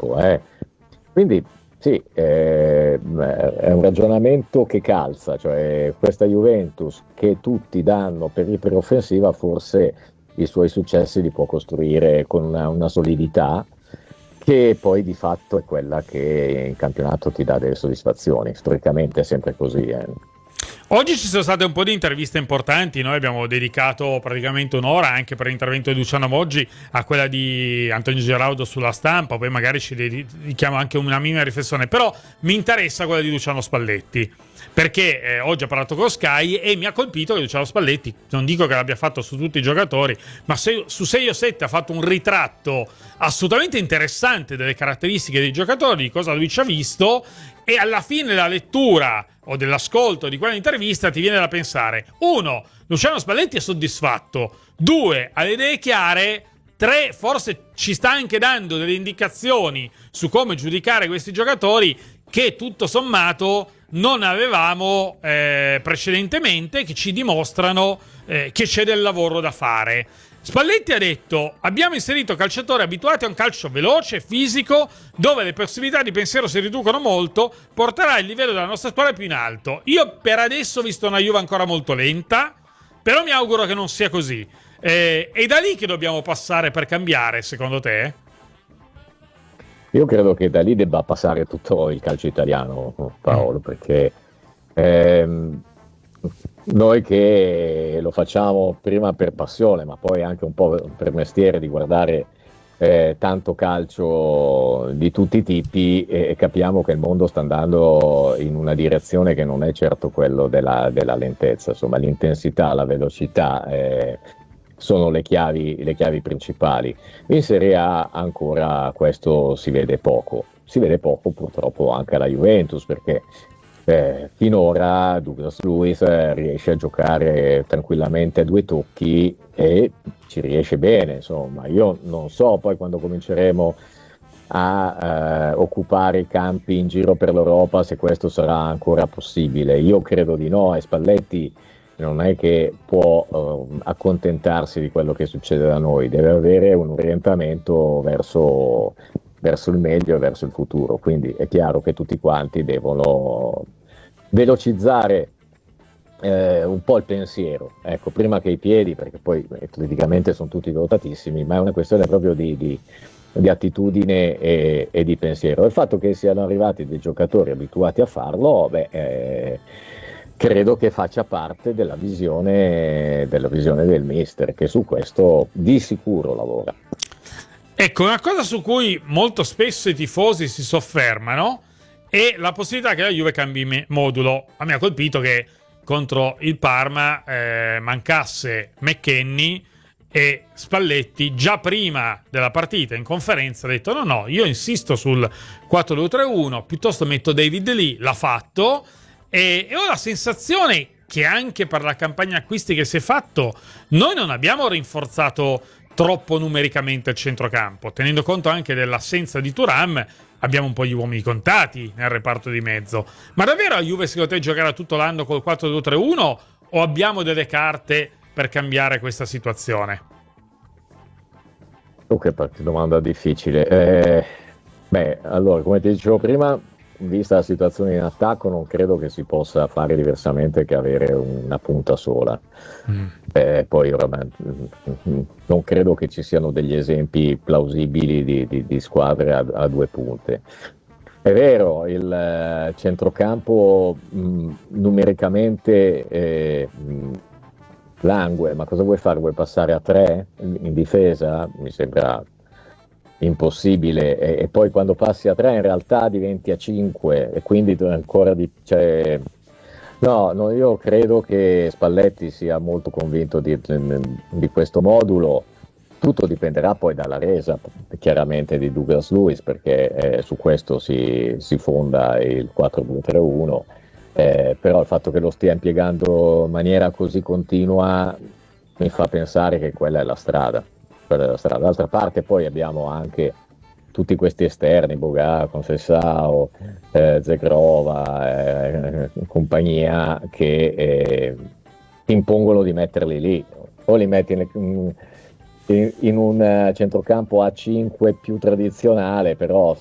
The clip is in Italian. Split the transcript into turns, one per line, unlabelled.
tempo. Quindi sì, è un ragionamento che calza, cioè questa Juventus che tutti danno per iperoffensiva, forse i suoi successi li può costruire con una solidità che poi di fatto è quella che in campionato ti dà delle soddisfazioni. Storicamente è sempre così.
Oggi ci sono state un po' di interviste importanti. Noi abbiamo dedicato praticamente un'ora anche per l'intervento di Luciano Moggi a quella di Antonio Giraudo sulla Stampa. Poi magari ci dedichiamo anche una minima riflessione. Però mi interessa quella di Luciano Spalletti, perché oggi ha parlato con Sky e mi ha colpito che Luciano Spalletti, non dico che l'abbia fatto su tutti i giocatori, ma su 6 o 7 ha fatto un ritratto assolutamente interessante delle caratteristiche dei giocatori, di cosa lui ci ha visto, e alla fine della lettura o dell'ascolto di quell'intervista ti viene da pensare: 1. Luciano Spalletti è soddisfatto, 2. Ha le idee chiare, 3. Forse ci sta anche dando delle indicazioni su come giudicare questi giocatori che tutto sommato non avevamo precedentemente, che ci dimostrano che c'è del lavoro da fare. Spalletti ha detto: abbiamo inserito calciatori abituati a un calcio veloce, fisico, dove le possibilità di pensiero si riducono molto, porterà il livello della nostra squadra più in alto. Io per adesso ho visto una Juve ancora molto lenta, però mi auguro che non sia così. È da lì che dobbiamo passare per cambiare, secondo te?
Io credo che da lì debba passare tutto il calcio italiano, Paolo, perché noi che lo facciamo prima per passione, ma poi anche un po' per mestiere di guardare tanto calcio di tutti i tipi, e capiamo che il mondo sta andando in una direzione che non è certo quello della lentezza. Insomma, l'intensità, la velocità sono le chiavi principali. In Serie A ancora questo si vede poco purtroppo anche alla Juventus, perché finora Douglas Luiz riesce a giocare tranquillamente a due tocchi e ci riesce bene. Insomma, io non so poi quando cominceremo a occupare i campi in giro per l'Europa se questo sarà ancora possibile. Io credo di no, e Spalletti non è che può accontentarsi di quello che succede da noi, deve avere un orientamento verso il meglio e verso il futuro. Quindi è chiaro che tutti quanti devono velocizzare un po' il pensiero, ecco, prima che i piedi, perché poi atleticamente sono tutti dotatissimi, ma è una questione proprio di attitudine e di pensiero. Il fatto che siano arrivati dei giocatori abituati a farlo, credo che faccia parte della visione del mister, che su questo di sicuro lavora.
Ecco, una cosa su cui molto spesso i tifosi si soffermano è la possibilità che la Juve cambi modulo. A me ha colpito che contro il Parma mancasse McKennie e Spalletti già prima della partita in conferenza ha detto no, io insisto sul 4-2-3-1, piuttosto metto David lì, l'ha fatto, e ho la sensazione che anche per la campagna acquisti che si è fatto noi non abbiamo rinforzato troppo numericamente il centrocampo, tenendo conto anche dell'assenza di Thuram. Abbiamo un po' gli uomini contati nel reparto di mezzo. Ma davvero la Juve secondo te giocherà tutto l'anno col 4-2-3-1 o abbiamo delle carte per cambiare questa situazione?
Che domanda difficile. Allora, come ti dicevo prima, vista la situazione in attacco, non credo che si possa fare diversamente che avere una punta sola. Poi non credo che ci siano degli esempi plausibili di squadre a due punte. È vero, il centrocampo numericamente langue, ma cosa vuoi fare? Vuoi passare a 3 in difesa? Mi sembra impossibile, e poi quando passi a 3 in realtà diventi a 5 e quindi ancora no, io credo che Spalletti sia molto convinto di questo modulo. Tutto dipenderà poi dalla resa chiaramente di Douglas Luiz, perché su questo si fonda il 4-2-3-1, però il fatto che lo stia impiegando in maniera così continua mi fa pensare che quella è la strada. D'altra parte poi abbiamo anche tutti questi esterni, Boga, Conceição, Zegrova, compagnia, che impongono di metterli lì, o li metti in un centrocampo A5 più tradizionale, però